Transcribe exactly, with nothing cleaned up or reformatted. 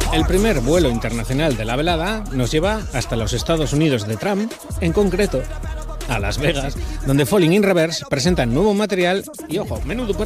El primer vuelo internacional de la velada nos lleva hasta los Estados Unidos de Trump, en concreto a Las Vegas, donde Falling in Reverse presentan nuevo material y, ojo, menudo